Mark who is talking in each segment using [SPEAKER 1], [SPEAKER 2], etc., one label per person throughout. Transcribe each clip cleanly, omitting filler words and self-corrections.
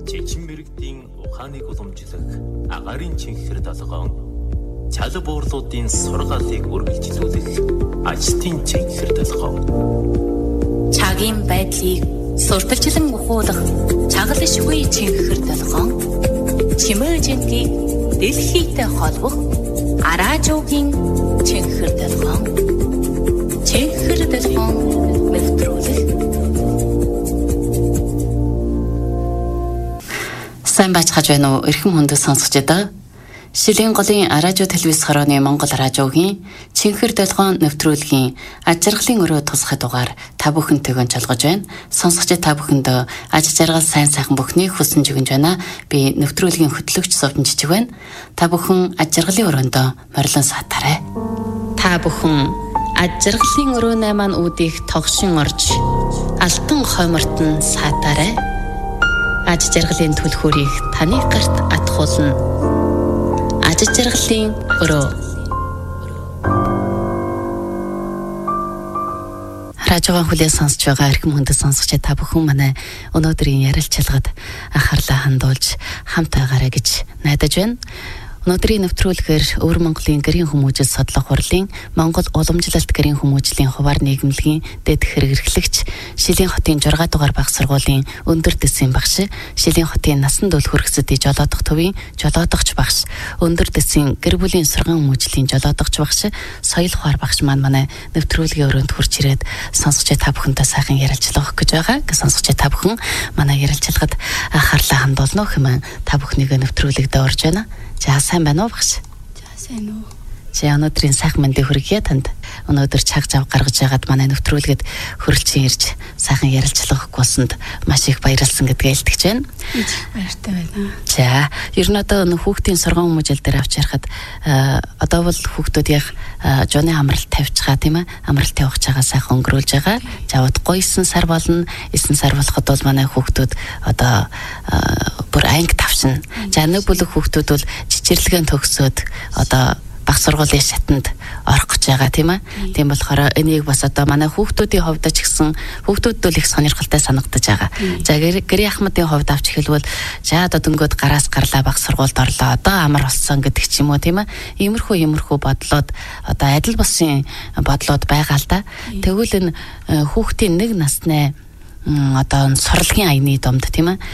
[SPEAKER 1] Чичмэрэгдийн ухааныг уламжлах агарын чихэр толгоон чал буурлуудын сургаалыг үргэлжлүүлэх ажилтны чихэр толгоон чагийн байдлыг сурталчлан ухуулах чагал шгүй чихэр толгоон чимээжингийн дэлхийтэй холбох араажуугийн чихэр толгоон чихэр толгоон нэвтрүүлэх. Сайн бачхаж байна уу? Эрхэм хүндэт сонсогчдоо. Шилийн голын радио телевиз хорооны Монгол радиогийн чихэр толгоон нэвтрүүлгийн аж жаргалын өрөө тусгай дугаар та бүхэнтэйгэн жолгож байна. Сонсогч та бүхэндөө аж жаргал сайн сайхан бүхнийг хүсэн жигэнж байна. Би нэвтрүүлгийн хөтлөгч Зовдон Жижиг байна. Та бүхэн аж жаргалын өрөөндөө морилон саатаарай. Та бүхэн аж жаргалын өрөөнөө маань үүдийг тогшин орж алтан хойморт нь саатаарай. Аж жаргалын түлхүүрийг таны гарт атгуулна. Аж жаргалын өрөө. Радиогийн хүлээн сонсож байгаа эрхэм хүндэт сонсогч та бүхэн манай өнөөдрийн ярилцлагад анхаарлаа хандуулж хамт байгаарай гэж найдаж байна. Өнөөдрийн нэвтрүүлгээр Өвөр Монголын гэрийн хүмүүжил судлах хурлын Монгол уламжлалт гэрийн хүмүүжлийн хуваар нийгэмлэгийн дэд хэрэглэгч Шилийн хотын 6 дугаар бага сургуулийн өндөр дэсийн багш, Шилийн хотын насан турш хөргөсөдийн жолоодох төвийн жолоодогч багш, өндөр дэсийн гэр бүлийн сургаан хүмүүжлийн жолоодогч багш, соёл хуваар багш манай нэвтрүүлгийн өрөөнд хурж ирээд сонсогч та бүхэнтэй сайхан ярилцлага өгөх гэж байгаа. Сонсогч та бүхэн манай ярилцлагад анхаарлаа хандуулна хэмээн та бүхнийг нэвтрүүлэгдээ орж байна. За сайн байна уу багш?
[SPEAKER 2] За сайн уу.
[SPEAKER 1] За өнөөдрийн сайхан мэндийг хүргье танд. Өнөөдөр цаг зав гаргаж яагаад манай нэвтрүүлгээд хөрөлцөн ирж сайхан ярилцлага болсонд маш их баярлсан гэдгээ илтгэж байна.
[SPEAKER 2] Баяртай байна.
[SPEAKER 1] За ер нь одоо хүүхдийн сургаан хүмүүжил дээр авч ярихад одоо бол хүүхдүүд яг жооны амралт тавьж байгаа тийм ээ. Амралт явах чагаа сайхан өнгөрүүлж байгаа. За удахгүй 9 сар болно. 9 сар болоход бол манай хүүхдүүд одоо бүр анги тавшин. За нэг бүлэг хүүхдүүд бол жижирлэгэн төгсөөд одоо баг сургуулийн шатанд орох гэж байгаа тийм ээ. Тийм болохоор энийг бас одоо манай хүүхдүүдийн хувьд ч гэсэн хүүхдүүд бол их сонирхолтой санагдаж байгаа. За гэрийн ахмадын хувьд авч эхэлвэл за одоо дөнгөд гараас гарлаа баг сургуульд орлоо. Одоо амар болсон гэдэг ч юм уу тийм ээ. Иймэрхүү бодлоод одоо адил бусын бодлоод байгаа л да. Тэгвэл энэ хүүхдийн нэг насны одоо сурлагын аяны домд тийм ээ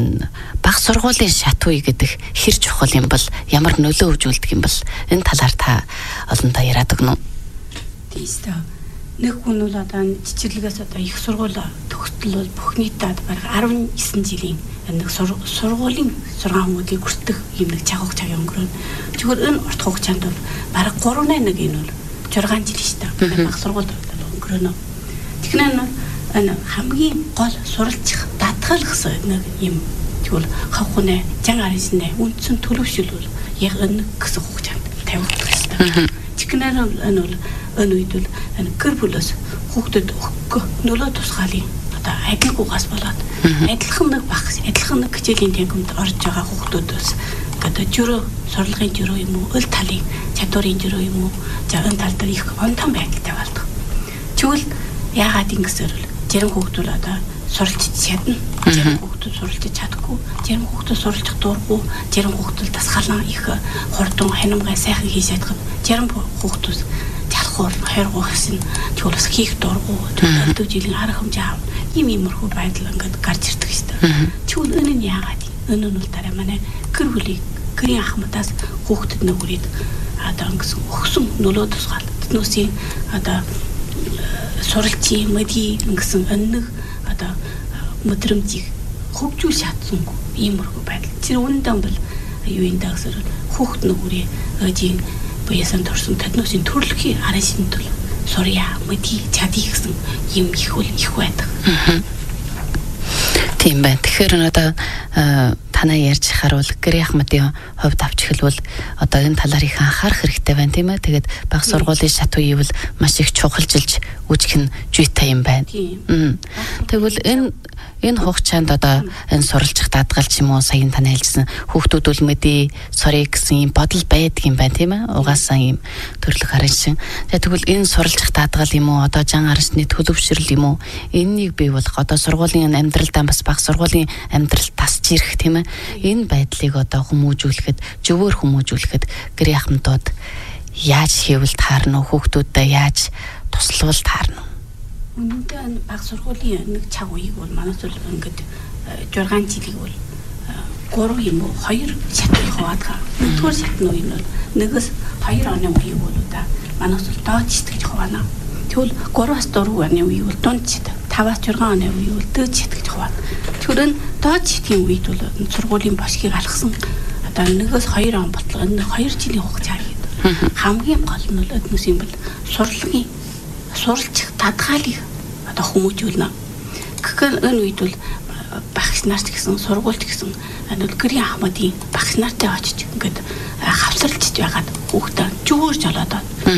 [SPEAKER 1] баг сургуулийн шат үе гэдэг хэр чухал юм бол ямар нөлөө өгүүлдэг юм бол энэ талаар та олонтаа яриад өгнө үү?
[SPEAKER 2] Тиймээ нэг хүн бол одоо жижиглэгээс одоо их сургууль төгсдөл бол бүх нийтэд бараг 19 жилийн нэг сургуулийн сургаан хүмүүжийг хүртэх юм нэг чагуух цагийн өнгөрөөн. Зүгээр энэ урт хугацаанд бол бараг 3-1 энэ бол 6 жил шүү дээ. Баг сургуульд өнгөрөөнө. Тэгэхээр хамгийн гол суралцах даатгалсан нэг юм тэгвэл хавхунаа жан ариснаа үндсэн төлөвшөлвөл яг энэ гэсэн хугацаанд тавигдах хэрэгтэй. Чихнэр энэ үед бол гэр бүлээс хүүхдэд өгөх нөлөө тусгаалын одоо адилгүйгаас болоод адилхан нэг багс адилхан нэг хичээлийн тэнгамд орж байгаа хүүхдүүдээс одоо журуу сурлагын журуу юм уу өл талын чадварын журуу юм уу за энэ тал дээр их онтон байгаатай болдог. Тэгвэл яагаад ингэсээр зарим хүүхдүүд одоо суралцж чадна. Зарим хүүхдүүд суралцж чадахгүй. Зарим хүүхдүүд суралцах дурггүй. Зарим хүүхдүүд дасгалан их хурдан ханамгай сайхан хийж чадах. Зарим хүүхдүүд залхуур хайргуу гэсэн тэгвэл хийх дурггүй. Төлөв жилийн арга хэмжээ аав. Иймэрхүү байдал ингээд гарч ирдэг шүү дээ. Тэгвэл энэ нь яагаад? Энэ нь бол дараа манай гэр бүлийн гэрийн ахмадаас хүүхдэд нөгөөд одоо ингэсэн өгсөн нөлөө тусгаал. Тэднүүсийн одоо суралцын мэдээ ингэсэн өнөг одоо мэдрэмжийг хөгжүүл шатсангүй иймэрхүү байдал. Тэр үүндээ бол юу юм даа гэсээр хүүхд нөгөөрийн ажийн буяасан төрсөн тэднүүсийн төрөлхийн арын шинтэл сурья мэдээ чадъя гэсэн юм их байдаг.
[SPEAKER 1] Тийм байна. Тэгэхээр одоо танаа ярьж харуул гэр Ахмадын хувьд авч эхэлвэл одоо энэ талаар их анхаарах хэрэгтэй байна тийм ээ. Тэгээд баг сургуулийн шат үеийг бол маш их чухалчилж үүсгэх нь зүйтэй юм байна. Тэгвэл энэ хугацаанд одоо энэ суралцах даатгал ч юм уу саяхан тань хэлсэн хүүхдүүд бол мэдээ сурыг гэсэн юм бодол байдаг юм байна тийм ээ. Угаасаа юм төрлөх харин шин. Тэгвэл энэ суралцах даатгал юм уу одоо жан арчны төлөвшрөл юм уу энэнийг бий болгох одоо сургуулийн амьдралдаа бас баг сургуулийн амьдрал тасч ирэх тийм ээ. Энэ байдлыг одоо хүмүүжүүлэхэд зөвөр хүмүүжүүлэхэд гэр Ахмадууд яаж хийвэл таарна уу хүүхдүүдэд яаж туславал таарна уу?
[SPEAKER 2] Үнэндээ баг сургуулийн нэг цаг үеийг бол манайс бол ингээд 6 жилиг бол 3 юм уу 2 шатыг хаваад нэгдүгээр шатны үе нь бол нэгээс 2 оны үеийг бол да манайс бол доод шат гэж хаваана. Тэгвэл 3-аас 4 оны үеийг бол дунд шат 5-аас 6 оны үеийг бол дээд шат гэж хаваана. Тэгэхээр энэ доод шатын үед бол сургуулийн бошгийг алгасан одоо нэгээс 2 он бодлого энэ 2 жилийн хугацаа гэдэг. Хамгийн гол нь бол өднөөс юм бол сурлагын суралцах татгалыг одоо хүмүүжүүлнэ. Тэгэхээр энэ үед бол багш нарт гэсэн сургуульд гэсэн гэр Ахмадын багш нартай очиж ингээд хавсарлж байгаад хүүхдээ зүгээрж олоод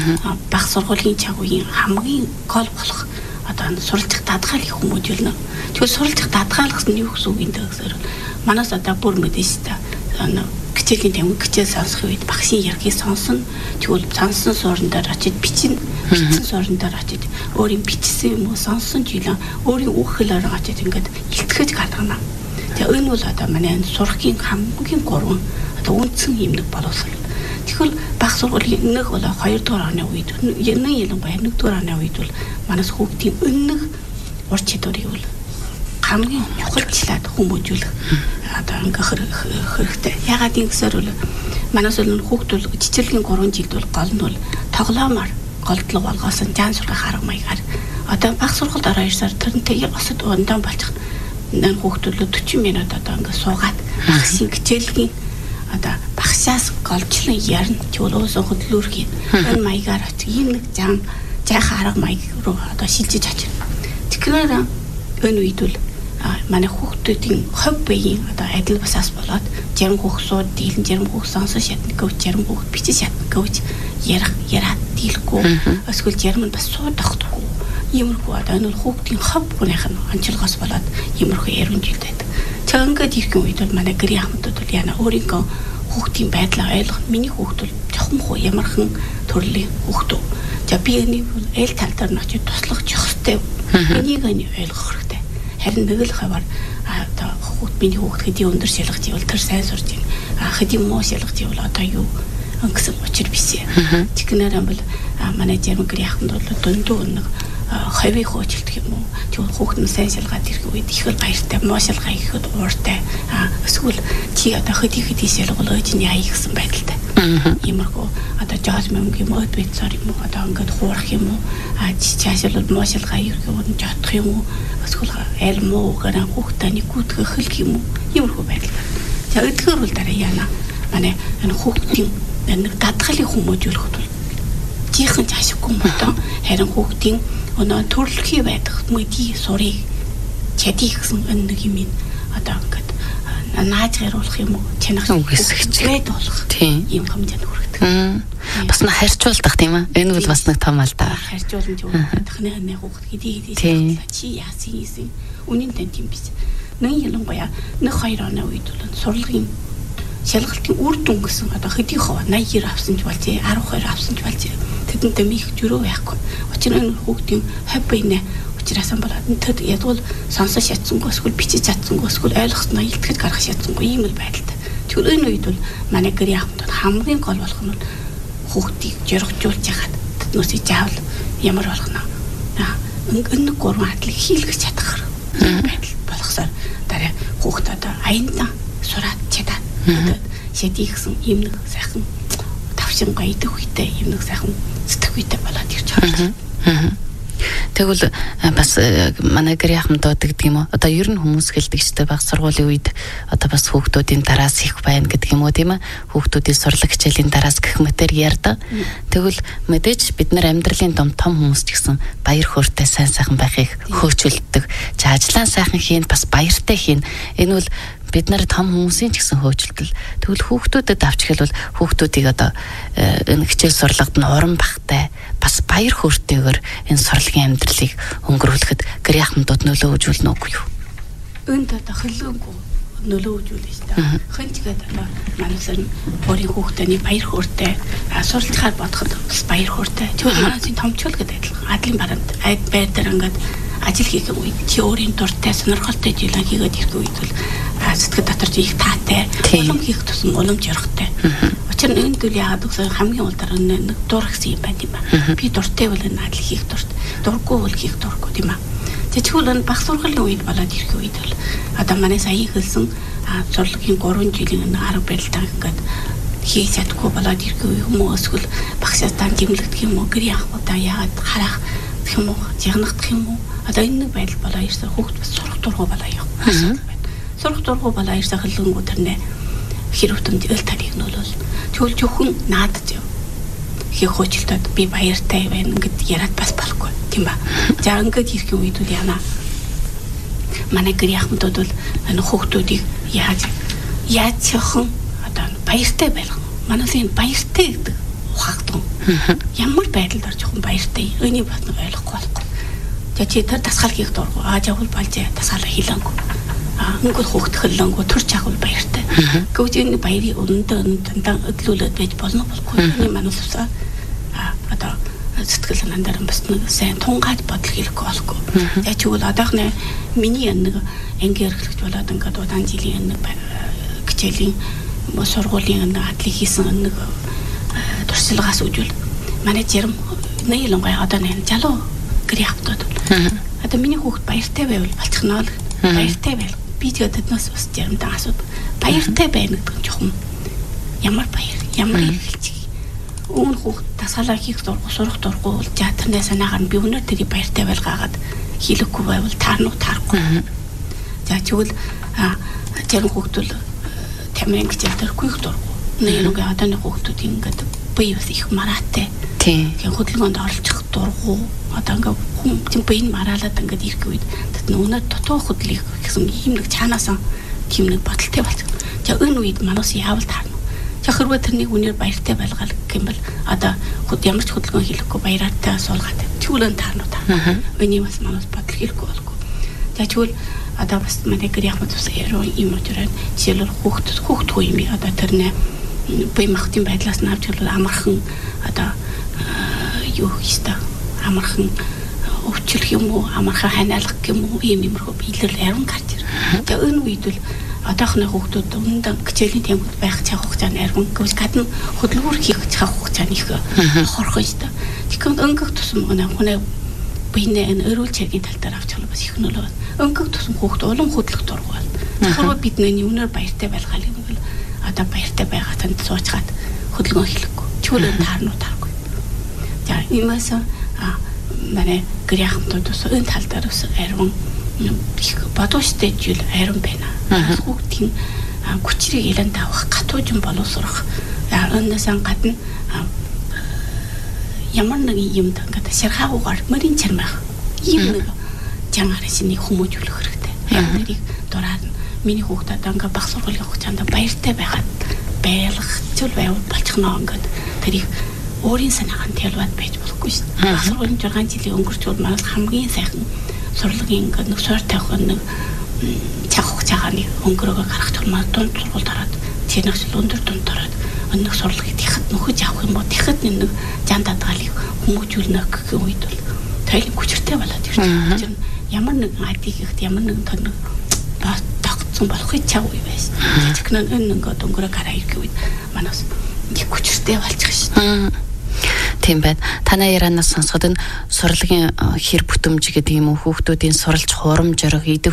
[SPEAKER 2] баг сургуулийн цаг үеийн хамгийн гол болох одоо суралцах татгалыг хүмүүжүүлнэ. Тэгэхээр суралцах татгал гэсэн нь юу гэсэн үг юм бэ гэхээр манайс одоо бүр мэдээж та хичээлийн тэмдэг хичээл сонсох үед багшийн яргийг сонсно. Тэгвэл сонсон суурин дээр очиж бичсэн суурин дээр очиж өөрийн бичсэн юм уу сонсон жилэн өөрийн үг хэлээр очиж ингээд илтгэж гадагна. Тэгээ энэ бол одоо манай энэ сурахын хамгийн гурван одоо үндсэн юм нэг боловсрол. Тэгэхээр баг сургуулийн нэг бол 2 дугаар оны үед ялангуяа 1 дугаар оны үед бол манайс хүүхдийн өннөг ур чадварыг бол хамгийн чухалчлаад хүмүүжүүлэх одоо ингээ хэрэгтэй. Ягаад ингэсээр бол манайс бол хүүхдүүд жижиглэгийн 3 жилд бол гол нь бол тоглоомоор голдлого болгоосон жан сургах арга маягаар одоо баг сургуульд ороо ирсээр тэрнтэй осод ундаан болчих энэ хүүхдүүд 40 минут одоо ингээ суугаад багшийн хичээлгийн одоо багшаас голжлон ярина чөлөөсөн хөдлөөрхийн энэ маягаар ийм нэг жаахан арга маяг руу одоо шилжиж очино. Тэгэхээр энэ үед бол манай хүүхдүүдийн хов биеийн одоо адил басаас болоод зарим хүүхд сууд дийлэн зарим хүүхд сонсон шатны гүйж зарим хүүхд бичиж шатны гүйж яраад дийлэхгүй эсвэл зарим нь бас суудахгүй иймэрхүү одоо энэ хүүхдийн хов бүнийх нь анчилгоос болоод иймэрхүү ярмжилт байдаг. За ингээд ирэх үед бол манай гэр Ахмадууд бол яна өөрийнхөө хүүхдийн байдлаа ойлгох миний хүүхд бол жохомхоо ямархан төрлийн хүүхдөө. За би энийг бол аль тал дээр нь очиж туслах жохстой энийг ойлгох хэрэгтэй. Харин нэг л хавар одоо миний хүүхд хэдийн өндөр шалгаж ивэл тэр сайн сурж байна. Хэдийн муу шалгаж ивэл одоо юу гэсэн учир биш. Тэгнээр бол манай зарим гэр Ахмад бол дундуу нэг хавийн хөөжилт юм уу. Тэгвэл хүүхд нь сайн шалгаад ирэх үед их л баяртай, муу шалгаа ихэд ууртай. Эсвэл чи одоо хэдийн шалгал өөж нь яа гэсэн байдалтай. Иймэрхүү одоо жааж мөнгө мод бицаар юм уу одоо ингээд хуурах юм уу. Чаашаал муу шалгаа ирэх юм жотох юм уу. Эсвэл аль муу гэрэн хүүхдээ гүйтгэх хэл юм уу. Иймэрхүү байдал. За эдгээр бол дараа яана. Манай энэ хүүхдийн нэг дадгалыг хүмүүжүүлэхэд бол жихэн ашиггүй юм байна. Харин хүүхдийн өнөө төрөлхий байдаг мэдээ сурыг чадих гэсэн нэг юм одоо ингээд нааж харуулах юм уу чанах үгсгчгээд болох юм хэмжээнд хүргэдэг.
[SPEAKER 1] Бас нэг харьцуулдаг тийм ээ. Энэ бол бас нэг том алдаа.
[SPEAKER 2] Харьцуулна ч юм. Тахны хүүхд хэдий чи яасан үнэн тань тийм биш. Нэг ялангуяа 1-2 оны үед бол сурлагын шалгалтын үр дүн гэсэн одоо хэдий хоо 80 авсан ч болж 12 авсан ч болж тэдэнтэй мих жөрөө байхгүй. Учир нь хүүхдийн хав бийнэ учраас болоод тэд ядвал сонсож чадсангүй эсвэл бичиж чадсангүй эсвэл ойлгосноо илтгэж гаргах чадсангүй ийм л байдалтай. Тэгвэл энэ үед бол манай гэр Ахмад хамгийн гол болох нь хүүхдийг жиргжүүлж яхад тэднээс заавал ямар болох нь энэ гурван хатлыг хийлгэж чадах байдал болохсоор дараа хүүхд одоо аяндан сураад чадаад шэдий гэсэн юм нэг сайхан тавшин гайдаг үедээ юм нэг сайхан сэтгэхүйтэй болоод ирж байгаа.
[SPEAKER 1] Тэгвэл бас манай гэр Ахмадууд гэдэг юм уу одоо ер нь хүмүүс хэлдэг ч баг сургуулийн үед одоо бас хүүхдүүдийн дараас их байна гэдэг юм уу тийм ээ хүүхдүүдийн сурлаг хичээлийн дараас гэх мэтэр ярьдаг. Тэгвэл мэдээж бид нар амьдралын том хүмүүс ч гэсэн баяр хөөртэй сайн сайхан байхыг хөөцөлддөг. За ажлаа сайхан хийн бас баяртай хийн. Энэ бол бид нар том хүмүүсийн ч гэсэн хөөцөлтөл тэгвэл хүүхдүүдэд авч хэлбэл хүүхдүүдийг одоо энэ хичээл сурлагад нь уран багтай бас баяр хөөртэйгээр энэ сурлагын амьдралыг өнгөрүүлэхэд гэр яхмдууд нөлөө үзүүлнэ үгүй юу?
[SPEAKER 2] Энд одоо хөлөөнгүй нөлөө үзүүлнэ шүү дээ. Хэнчгээд одоо манайсан өөрийн хүүхдийн баяр хөөртэй суралцахаар бодоход бас баяр хөөртэй. Тэгвэл манайсын томчул гэдэг адлын баранд байр дээр ингээд ажил хийх үед чи өөрийн дуртай сонирхолтой зүйлээ хийгээд ирэх үед бол сэтгэл дотор их таатай улам хийх тусам улам жаргатай. Учир нь энэ зүйл яагаад гэвэл хамгийн улдаар нэг дур гэсэн юм байна тийм ба. Би дуртай бол энэ адил хийх дуртай. Дургүй бол хийх дургүй тийм ба. Тэгвэл энэ баг сургуулийн үед болоод ирэх үед бол одоо манай саяхан хэлсэн сурлагын 3 жилийн арга барилтаа ингээд хийж чадахгүй болоод ирэх үе хүмүүс эсвэл багшаас дан дэмлэгдэх юм уу гэр яах удаа яагаад харах гэх юм уу жигнагдах юм уу одоо энэ нэг байдал болоо ирсэн хүүхд бас сурах дургу болоо явах байна. Сурах дургу болоо ирсэн хөлөнгөө тэрнээ хэр хөтөнд ил тарих нөлөөл тэгвэл зөвхөн наадад яв. Хий хөөчлөлтөд би баяртай байна ингээд яриад бас болохгүй тийм ба. За ингээд ирэх үед үл яана. Манай гэр яхмдууд бол энэ хүүхдүүдийг яаж яачихсан одоо баяртай байлгах. Манайсын баяртай гэдэг ухаагдсан. Ямар байдалд орж жоохон баяртай. Өний бас нэг ойлгохгүй болохгүй. За чи тэр дасгал хийх дургу. Жавхал болж дасгалаа хийлэнгүй. Ингээд хүүхд хөлөнгөө төр чагвал баяртай. Гэвч энэ баярын өнөндөө дандаа өглөөлөд байж болно болохгүй. Энэ манайсаа одоо сэтгэл санаандаа бас нэг сайн тунгааж бодол хийхгүй болохгүй. За тэгвэл одоохны миний нэг анги эрхлэгч болоод ингээд удаан жилийн нэг хичээлийн сургуулийн нэг адлыг хийсэн нэг туршлагаас үжил манай жирм нэйлонгой одоо нэг залуу гэр явтаад. Одоо миний хүүхд баяртай байвал болчихно л. Баяртай байл. Би тэгээд тэднээс бас жирамдаа асууд. Баяртай байна гэдэг нь жоохон ямар баяр, ямар хэлчих. Өмнө хүүхд дасгалаа хийх дургу, сурах дургу бол театрнаа санаагаар нь би өнөр тэрийг баяртай байлгаагаад хийлэхгүй байвал таарнуу таарахгүй. За тэгвэл жирм хүүхд бол тамирын хичээл төрөхгүй их дургу. Нэг одоо нэг хүүхдүүд ингээд бие бас их мараатай. Тийм. Хөдөлгөөнд оролцох дургу. Одоо ингээд хүн тийм бие мараалаад ингээд ирэх үед тэд өнөр дутуу хөдлөх гэсэн ийм нэг цаанаасан тийм нэг бодолтой болчих. За энэ үед манаас яавал таарна. За хэрвээ тэрнийг үнээр баяртай байлгаал гэх юм бол одоо ямар ч хөдөлгөөн хийхгүй баяраатай суулгаад тэгвэл таарна таа. Өний бас манаас бодол хийхгүй болгүй. За тэгвэл одоо бас манай гэр яхмад ус яруу юм өдрөө жишээлбэл хүүхдгүй юм одоо тэрнээ бие махбодын байдлаас нь авч хэлбэл амархан одоо юу хийстэ амархан өвчлөх юм уу амархан ханиалах юм уу иймэрхүү биелэл яруу гарч ирнэ. Тэгээ энэ үед бол одоохны хүүхдүүд өмнөд хичээлийн темпд байх цаг хугацааны яруу гэвч гадна хөдөлгүүр хийх цаг хугацааны их хорхоо шүү дээ. Тэгэхээр өнгөх тусам хүн биенээ энэ өрөөл чиргийн тал дээр авч хэлбэл бас их нөлөө байна. Өнгөх тусам хүүхд улам хөдлөх дургу байна. Тэгэхээр бидний үнээр баяртай байлгаал юм бол одоо баяртай байгаа танд суучгаад хөдөлгөөн хийхгүй. Чөлөө таарнуу тааргүй. За иймээс манай гэр яхмтууд ус энэ тал дээр ус ариун их бодвоштой жил ариун байна. Хүүхдийн хүчрийг илэн тавах гатуужин боловсрох. Өнөөс гадна ямар нэг юм ингээд шархаагуугаар мөрийн чармах ийм нэг жангаар шинийг хүмүүжүүлэх хэрэгтэй. Тэрийг дураад миний хүүхд одоо ингээд баг сургуулийн хугацаанд баяртай байхад байлгах зүйл байвал болчихно ингээд тэрийг өөрийн санаагаар тэлваад байж болохгүй шүү дээ. Баг сургуулийн 6 жилийн өнгөрчүүд манайс хамгийн сайхан сурлагын ингээд нэг суурь тавих нэг цаг хугацаагаар нэг өнгөрөөгөө гаргах тулмаа дунд сургуульд ороод тэрнээс өндөр дунд ороод өнөх сурлагыг тэхэд нөхөж авах юм бол тэхэд нэг жан даатгалыг хүмүүжүүлнэ гэх үед бол тойлын хүчтэй болоод ирж байна. Ямар нэг адиг ихт ямар нэг тоног тогтсон болохыг чав үе байсан. Тэгэхээр энэ ингээд өнгөрөө гараа ирэх үед манаас их хүчтэй болчих шүү дээ. Тийм байна. Танай ярианаас сонсоход энэ сурлагын хэр бүтэмж гэдэг юм уу хүүхдүүдийн суралж хурамж орох